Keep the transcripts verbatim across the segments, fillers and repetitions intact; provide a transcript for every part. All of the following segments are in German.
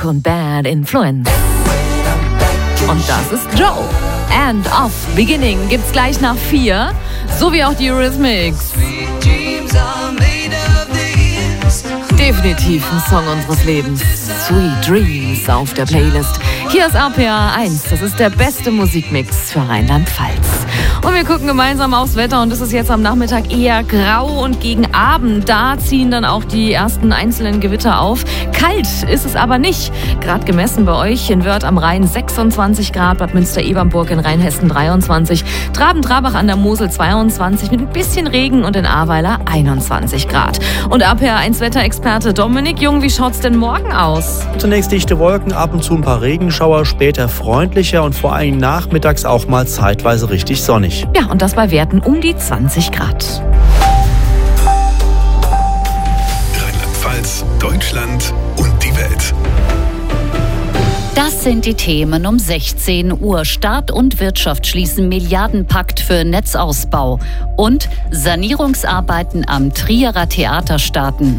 und Bad Influence. Und das ist Joe. End of Beginning gibt's gleich nach vier, so wie auch die Eurythmics. Definitiv ein Song unseres Lebens. Sweet Dreams auf der Playlist. Hier ist R P R eins. Das ist der beste Musikmix für Rheinland-Pfalz. Und wir gucken gemeinsam aufs Wetter und es ist jetzt am Nachmittag eher grau und gegen Abend, da ziehen dann auch die ersten einzelnen Gewitter auf. Kalt ist es aber nicht. Gerade gemessen bei euch in Wörth am Rhein sechsundzwanzig Grad, Bad Münster-Ebernburg in Rheinhessen dreiundzwanzig, Traben-Trabach an der Mosel zweiundzwanzig mit ein bisschen Regen und in Ahrweiler einundzwanzig Grad. Und R P R eins Wetterexperte Dominik Jung, wie schaut's denn morgen aus? Zunächst dichte Wolken, ab und zu ein paar Regenschauer, später freundlicher und vor allem nachmittags auch mal zeitweise richtig sonnig. Ja, und das bei Werten um die zwanzig Grad. Rheinland-Pfalz, Deutschland und die Welt. Das sind die Themen um sechzehn Uhr. Staat und Wirtschaft schließen Milliardenpakt für Netzausbau. Und Sanierungsarbeiten am Trierer Theater starten.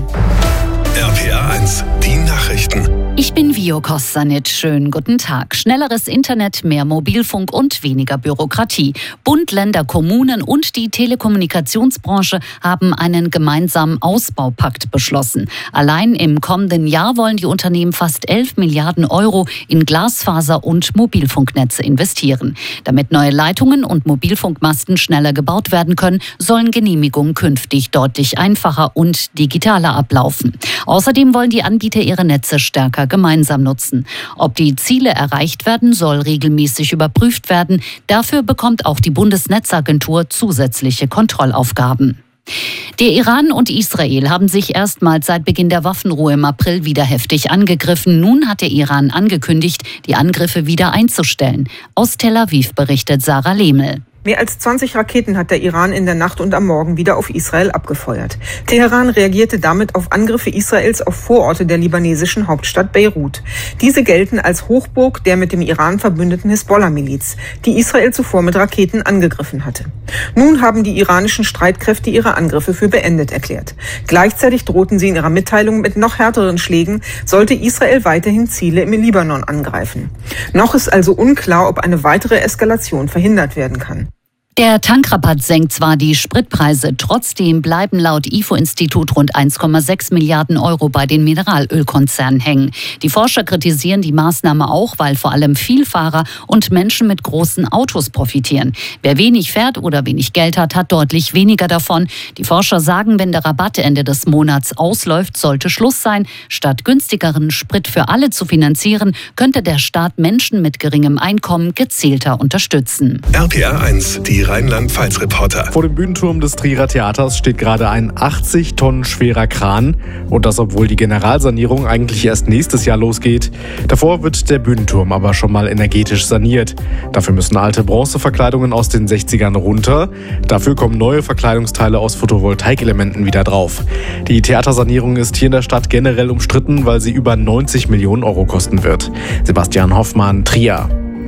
R P R eins, die Nachrichten. Ich bin Vio Kossanit. Schönen guten Tag. Schnelleres Internet, mehr Mobilfunk und weniger Bürokratie. Bund, Länder, Kommunen und die Telekommunikationsbranche haben einen gemeinsamen Ausbaupakt beschlossen. Allein im kommenden Jahr wollen die Unternehmen fast elf Milliarden Euro in Glasfaser- und Mobilfunknetze investieren. Damit neue Leitungen und Mobilfunkmasten schneller gebaut werden können, sollen Genehmigungen künftig deutlich einfacher und digitaler ablaufen. Außerdem wollen die Anbieter ihre Netze stärker gemeinsam nutzen. Ob die Ziele erreicht werden, soll regelmäßig überprüft werden. Dafür bekommt auch die Bundesnetzagentur zusätzliche Kontrollaufgaben. Der Iran und Israel haben sich erstmals seit Beginn der Waffenruhe im April wieder heftig angegriffen. Nun hat der Iran angekündigt, die Angriffe wieder einzustellen. Aus Tel Aviv berichtet Sarah Lehmel. Mehr als zwanzig Raketen hat der Iran in der Nacht und am Morgen wieder auf Israel abgefeuert. Teheran reagierte damit auf Angriffe Israels auf Vororte der libanesischen Hauptstadt Beirut. Diese gelten als Hochburg der mit dem Iran verbündeten Hisbollah-Miliz, die Israel zuvor mit Raketen angegriffen hatte. Nun haben die iranischen Streitkräfte ihre Angriffe für beendet erklärt. Gleichzeitig drohten sie in ihrer Mitteilung mit noch härteren Schlägen, sollte Israel weiterhin Ziele im Libanon angreifen. Noch ist also unklar, ob eine weitere Eskalation verhindert werden kann. Der Tankrabatt senkt zwar die Spritpreise, trotzdem bleiben laut I F O-Institut rund eins Komma sechs Milliarden Euro bei den Mineralölkonzernen hängen. Die Forscher kritisieren die Maßnahme auch, weil vor allem Vielfahrer und Menschen mit großen Autos profitieren. Wer wenig fährt oder wenig Geld hat, hat deutlich weniger davon. Die Forscher sagen, wenn der Rabatt Ende des Monats ausläuft, sollte Schluss sein. Statt günstigeren Sprit für alle zu finanzieren, könnte der Staat Menschen mit geringem Einkommen gezielter unterstützen. R P R eins, die Rheinland-Pfalz-Reporter. Vor dem Bühnenturm des Trierer Theaters steht gerade ein achtzig Tonnen schwerer Kran. Und das, obwohl die Generalsanierung eigentlich erst nächstes Jahr losgeht. Davor wird der Bühnenturm aber schon mal energetisch saniert. Dafür müssen alte Bronzeverkleidungen aus den sechzigern runter. Dafür kommen neue Verkleidungsteile aus Photovoltaikelementen wieder drauf. Die Theatersanierung ist hier in der Stadt generell umstritten, weil sie über neunzig Millionen Euro kosten wird. Sebastian Hoffmann, Trier.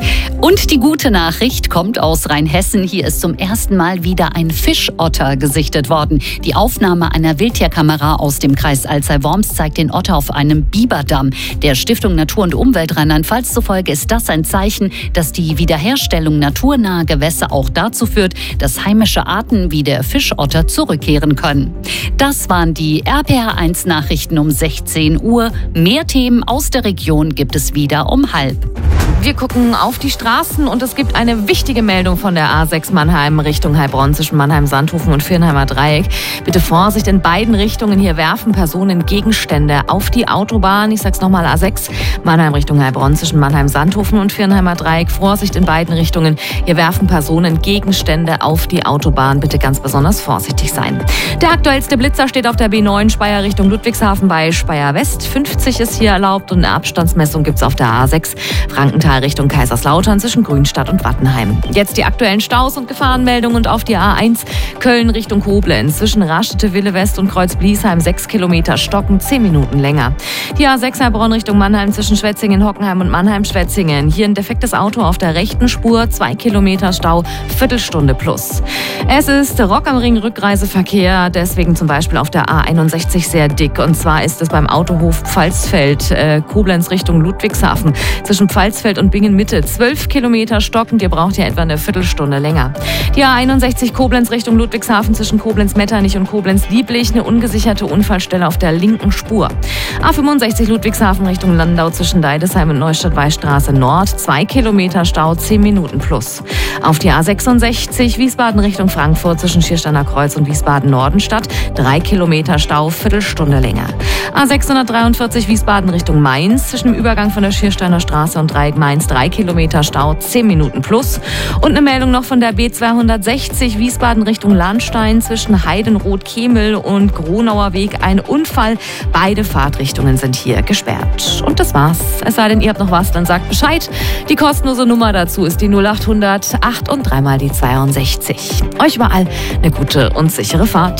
Und die gute Nachricht kommt aus Rheinhessen. Hier ist zum ersten Mal wieder ein Fischotter gesichtet worden. Die Aufnahme einer Wildtierkamera aus dem Kreis Alzey-Worms zeigt den Otter auf einem Biberdamm. Der Stiftung Natur und Umwelt Rheinland-Pfalz zufolge ist das ein Zeichen, dass die Wiederherstellung naturnaher Gewässer auch dazu führt, dass heimische Arten wie der Fischotter zurückkehren können. Das waren die R P R eins Nachrichten um sechzehn Uhr. Mehr Themen aus der Region gibt es wieder um halb. Wir gucken auf die Straßen und es gibt eine wichtige Meldung von der A sechs Mannheim Richtung Heilbronn zwischen Mannheim-Sandhofen und Viernheimer Dreieck. Bitte Vorsicht in beiden Richtungen. Hier werfen Personen Gegenstände auf die Autobahn. Ich sag's nochmal, A sechs Mannheim Richtung Heilbronn zwischen Mannheim-Sandhofen und Viernheimer Dreieck. Vorsicht in beiden Richtungen. Hier werfen Personen Gegenstände auf die Autobahn. Bitte ganz besonders vorsichtig sein. Der aktuellste Blitzer steht auf der B neun Speyer Richtung Ludwigshafen bei Speyer West. fünfzig ist hier erlaubt und eine Abstandsmessung gibt's auf der A sechs Frankenthal Richtung Kaiserslautern zwischen Grünstadt und Wattenheim. Jetzt die aktuellen Staus und Gefahrenmeldungen und auf die A eins Köln Richtung Koblenz. Zwischen Raschete, Wille West und Kreuz-Bliesheim sechs Kilometer Stocken, zehn Minuten länger. Die A sechs Heilbronn Richtung Mannheim zwischen Schwetzingen, Hockenheim und Mannheim-Schwetzingen. Hier ein defektes Auto auf der rechten Spur, zwei Kilometer Stau, Viertelstunde plus. Es ist Rock am Ring Rückreiseverkehr, deswegen zum Beispiel auf der A einundsechzig sehr dick. Und zwar ist es beim Autohof Pfalzfeld, äh, Koblenz Richtung Ludwigshafen. Zwischen Pfalzfeld und Bingen Mitte zwölf Kilometer stockend, ihr braucht ja etwa eine Viertelstunde länger. Die A einundsechzig Koblenz Richtung Ludwigshafen zwischen Koblenz-Metternich und Koblenz-Lieblich, eine ungesicherte Unfallstelle auf der linken Spur. A fünfundsechzig Ludwigshafen Richtung Landau zwischen Deidesheim und Neustadt-Weichstraße Nord, zwei Kilometer Stau, zehn Minuten plus. Auf die A sechsundsechzig Wiesbaden Richtung Frankfurt zwischen Schiersteiner Kreuz und Wiesbaden-Nordenstadt, drei Kilometer Stau, Viertelstunde länger. A sechshundertdreiundvierzig Wiesbaden Richtung Mainz zwischen dem Übergang von der Schiersteiner Straße und Dreieck Mainz, drei Kilometer Stau, zehn Minuten plus. Und eine Meldung noch von der B zweihundertsechzig Wiesbaden Richtung Lahnstein zwischen Heidenroth-Kemel und Gronauer Weg, ein Unfall. Beide Fahrtrichtungen sind hier gesperrt. Und das war's. Es sei denn, ihr habt noch was, dann sagt Bescheid. Die kostenlose Nummer dazu ist die null achthundert acht und dreimal die zweiundsechzig. Euch überall eine gute und sichere Fahrt.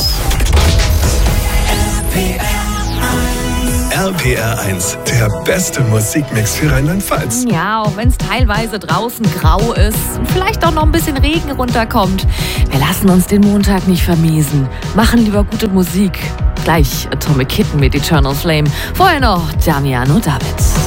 R P R eins, der beste Musikmix für Rheinland-Pfalz. Ja, auch wenn es teilweise draußen grau ist und vielleicht auch noch ein bisschen Regen runterkommt. Wir lassen uns den Montag nicht vermiesen. Machen lieber gute Musik. Gleich Atomic Kitten mit Eternal Flame. Vorher noch Damian und David.